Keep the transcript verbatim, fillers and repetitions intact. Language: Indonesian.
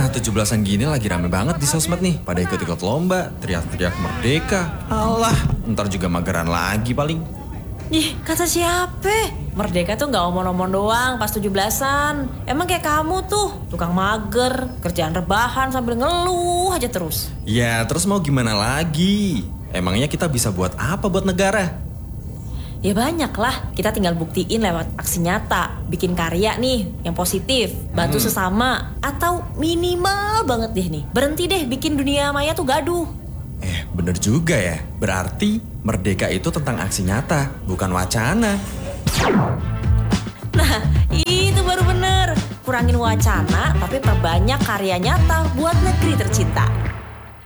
tujuh belasan gini lagi rame banget di sosmed nih. Pada ikut-ikut lomba, teriak-teriak merdeka. Alah, ntar juga mageran lagi paling. Ih, kata siapa? Merdeka tuh gak omong-omong doang pas tujuh belasan. Emang kayak kamu tuh, tukang mager, kerjaan rebahan sambil ngeluh aja terus. Ya, terus mau gimana lagi? Emangnya kita bisa buat apa buat negara? Ya banyak lah, kita tinggal buktiin lewat aksi nyata. Bikin karya nih, yang positif, bantu hmm. sesama. Atau minimal banget deh nih, berhenti deh bikin dunia maya tuh gaduh. Eh, bener juga ya. Berarti merdeka itu tentang aksi nyata, bukan wacana. Nah, itu baru bener. Kurangin wacana, tapi perbanyak karya nyata buat negeri tercinta.